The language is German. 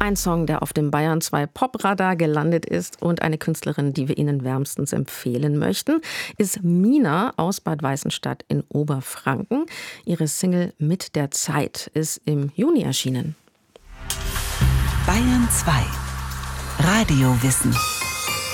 Ein Song, der auf dem Bayern 2 Popradar gelandet ist, und eine Künstlerin, die wir Ihnen wärmstens empfehlen möchten, ist Mina aus Bad Weißenstadt in Oberfranken. Ihre Single Mit der Zeit ist im Juni erschienen. Bayern 2 Radiowissen.